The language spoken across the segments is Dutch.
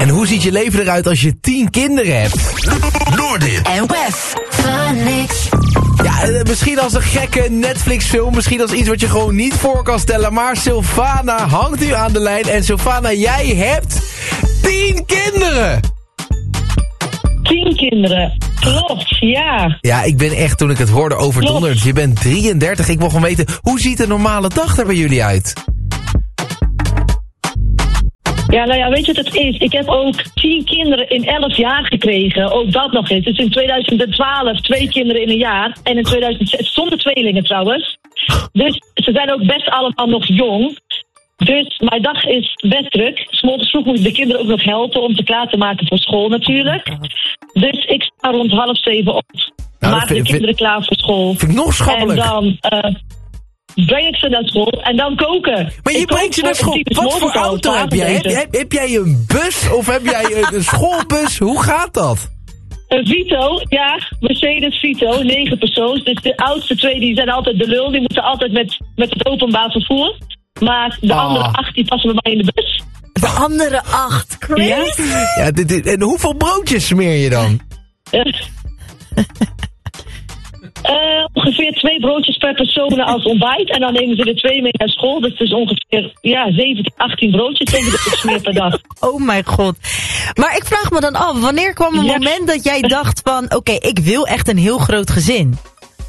En hoe ziet je leven eruit als je 10 kinderen hebt? Noordin en Wes. Phoenix. Ja, misschien als een gekke Netflix-film. Misschien als iets wat je gewoon niet voor kan stellen. Maar Sylvana hangt nu aan de lijn. En Sylvana, jij hebt 10 kinderen! 10 kinderen. Klopt, ja. Ja, ik ben echt, toen ik het hoorde, overdonderd. Je bent 33. Ik wil gewoon weten, hoe ziet een normale dag er bij jullie uit? Ja, nou ja, weet je wat het is? Ik heb ook 10 kinderen in 11 jaar gekregen. Ook dat nog eens. Dus in 2012 2 kinderen in een jaar. En in 2006 zonder tweelingen trouwens. Dus ze zijn ook best allemaal nog jong. Dus mijn dag is best druk. 's Morgens vroeg moet ik de kinderen ook nog helpen om ze klaar te maken voor school natuurlijk. Dus ik sta rond 6:30 op. Maak de kinderen klaar voor school. Vind ik nog schappelijk. En dan breng ik ze naar school en dan koken. Maar je brengt ze naar school. Wat voor auto heb jij? Heb jij een bus of heb jij een schoolbus? Hoe gaat dat? Een Vito, ja, Mercedes Vito, 9 persoons. Dus de oudste 2 die zijn altijd de lul. Die moeten altijd met het openbaar vervoer. Maar de andere 8 die passen bij mij in de bus. De andere 8, crazy. Ja, en hoeveel broodjes smeer je dan? Ongeveer 2 broodjes per persoon als ontbijt. En dan nemen ze er 2 mee naar school. Dus het is ongeveer 17, 18 broodjes denk ik dat ik smeer per dag. Oh mijn god. Maar ik vraag me dan af, wanneer kwam een moment dat jij dacht van... Oké, ik wil echt een heel groot gezin?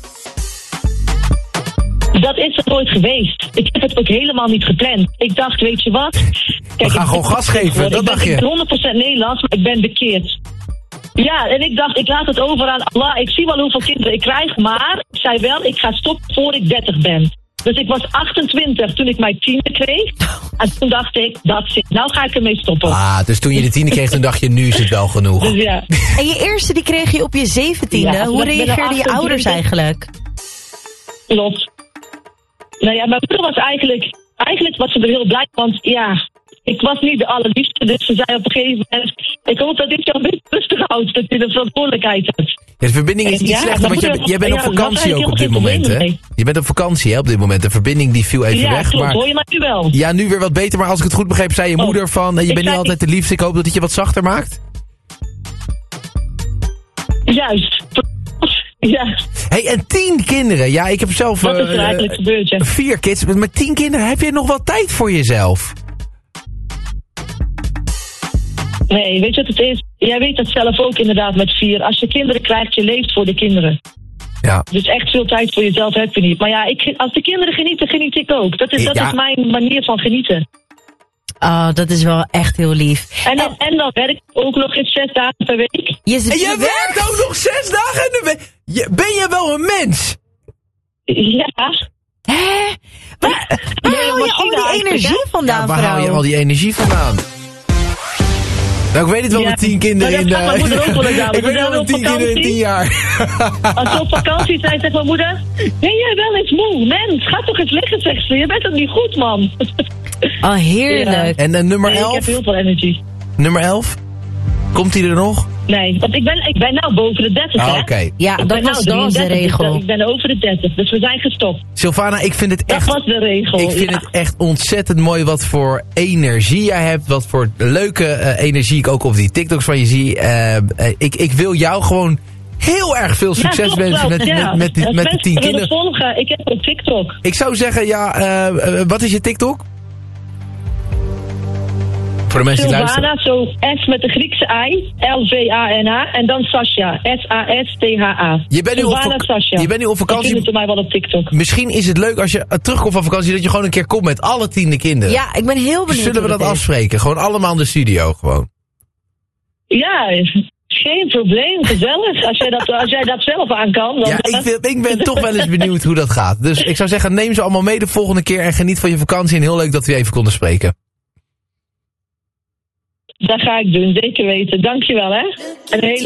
Dat is er nooit geweest. Ik heb het ook helemaal niet gepland. Ik dacht, weet je wat? Kijk, we gaan gewoon gas geven, dat dacht je. Ik ben 100% Nederlands, maar ik ben bekeerd. Ja, en ik dacht, ik laat het over aan Allah. Ik zie wel hoeveel kinderen ik krijg, maar ik zei wel, ik ga stoppen voor ik 30 ben. Dus ik was 28 toen ik mijn 10e kreeg. En toen dacht ik, dat zit. Nou ga ik ermee stoppen. Dus toen je de 10e kreeg, toen dacht je, nu is het wel genoeg. Dus ja. En je eerste, die kreeg je op je 17e. Ja, hoe reageerden je ouders eigenlijk? Klopt. Nou ja, mijn moeder was eigenlijk was ze er heel blij, want ja, ik was niet de allerliefste. Dus ze zei op een gegeven moment, ik hoop dat ik jou een beetje rustig houd, dat je de verantwoordelijkheid hebt. Ja, de verbinding is iets slechter, want jij bent op vakantie ook op dit moment, hè? Je bent op vakantie, hè, op dit moment. De verbinding die viel even weg. Klopt, maar hoor je mij nu wel? Ja, nu weer wat beter, maar als ik het goed begreep, zei je moeder van, je bent niet altijd de liefste, ik hoop dat het je wat zachter maakt? Juist. Ja. Hey, en 10 kinderen. Ja, ik heb zelf Wat is er eigenlijk gebeurd, ja? 4 kids. Met 10 kinderen heb je nog wel tijd voor jezelf? Nee, weet je wat het is? Jij weet dat zelf ook inderdaad met 4. Als je kinderen krijgt, je leeft voor de kinderen. Ja. Dus echt veel tijd voor jezelf heb je niet. Maar ja, als de kinderen genieten, geniet ik ook. Dat is mijn manier van genieten. Oh, dat is wel echt heel lief. En dan werk ik ook nog eens 6 dagen per week. En jij werkt ook nog 6 dagen in de week? Ben je wel een mens? Ja. Hè? Waar haal je al die energie vandaan, waar haal je al die energie vandaan? Nou, ik weet het wel met 10 kinderen in de... Ik weet wel met 10 kinderen in 10 jaar. Als ze op vakantie zijn, zegt mijn moeder... Ben jij wel eens moe? Mens, ga toch eens liggen, zegt ze. Je bent toch niet goed, man? Oh, heerlijk. Ja. En nummer 11? Ik heb heel veel energie. Nummer 11? Komt hij er nog? Nee, want ik ben nou boven de 30, hè? Oké. Ja, dat was de regel. Ik ben over de 30, dus we zijn gestopt. Sylvana, ik vind het echt... Dat was de regel, Ik vind het echt ontzettend mooi wat voor energie jij hebt. Wat voor leuke energie ik ook op die TikToks van je zie. Ik wil jou gewoon heel erg veel succes wensen met de 10 kinderen. Volgen. Ik heb ook TikTok. Ik zou zeggen, wat is je TikTok? Voor de mensen die Sylvana, luisteren. zo S met de Griekse I, L-V-A-N-A, en dan Sasha, S-A-S-T-H-A. Je bent nu op vakantie. Je vindt het mij wel op TikTok. Misschien is het leuk als je terugkomt van vakantie, dat je gewoon een keer komt met alle 10 kinderen. Ja, ik ben heel benieuwd. Zullen we dat afspreken? Gewoon allemaal in de studio, gewoon. Ja, geen probleem, gezellig. Als jij dat zelf aan kan. Dan ja, ik ben toch wel eens benieuwd hoe dat gaat. Dus ik zou zeggen, neem ze allemaal mee de volgende keer en geniet van je vakantie. En heel leuk dat we even konden spreken. Dat ga ik doen, zeker weten. Dankjewel, hè. Een hele